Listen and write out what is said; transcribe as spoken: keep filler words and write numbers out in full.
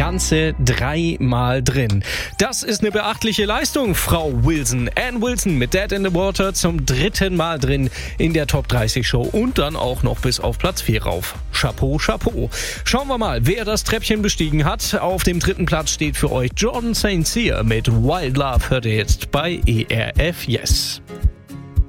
ganze dreimal drin. Das ist eine beachtliche Leistung, Frau Wilson. Ann Wilson mit Dead in the Water zum dritten Mal drin in der Top dreißig Show und dann auch noch bis auf Platz vier rauf. Chapeau, Chapeau. Schauen wir mal, wer das Treppchen bestiegen hat. Auf dem dritten Platz steht für euch Jordan Saint Cyr mit Wild Love, hört ihr jetzt bei E R F Yes.